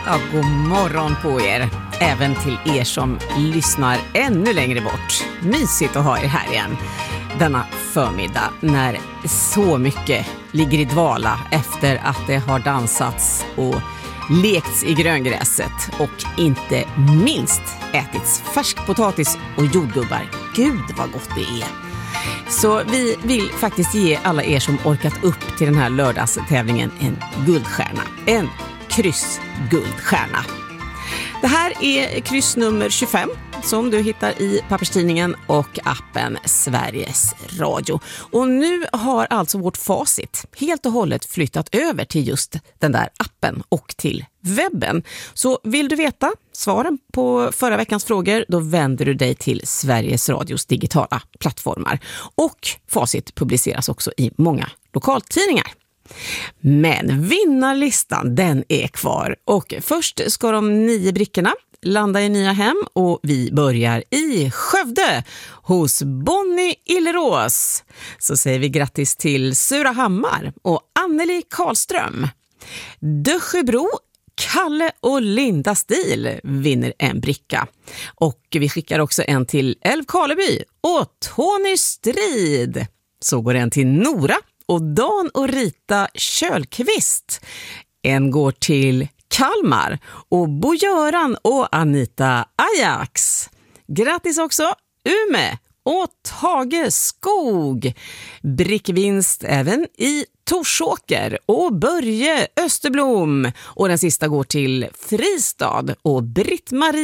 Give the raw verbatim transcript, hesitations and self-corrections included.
Ja, god morgon på er. Även till er som lyssnar ännu längre bort. Mysigt att ha er här igen. Denna förmiddag när så mycket ligger i dvala efter att det har dansats och lekts i gröngräset och inte minst ätits färskpotatis och jordgubbar. Gud vad gott det är. Så vi vill faktiskt ge alla er som orkat upp till den här lördagstävlingen en guldstjärna. En kryssguldstjärna. Det här är kryss nummer tjugofem som du hittar i papperstidningen och appen Sveriges Radio. Och nu har alltså vårt facit helt och hållet flyttat över till just den där appen och till webben. Så vill du veta svaren på förra veckans frågor, då vänder du dig till Sveriges Radios digitala plattformar. Och facit publiceras också i många lokaltidningar. Men vinnarlistan, den är kvar. Och först ska de nio brickorna landa i nya hem och vi börjar i Skövde hos Bonnie Illerås. Så säger vi grattis till Surahammar och Anneli Karlström. Dösjebro, Kalle och Linda Stil vinner en bricka. Och vi skickar också en till Älvkarleby och Tony Strid. Så går en till Nora och Dan och Rita Kjölkvist. En går till Kalmar och Bo-Göran och Anita Ajax. Grattis också Ume och Tage Skog. Brickvinst även i Torsåker och Börje Österblom. Och den sista går till Fristad och Britt-Marie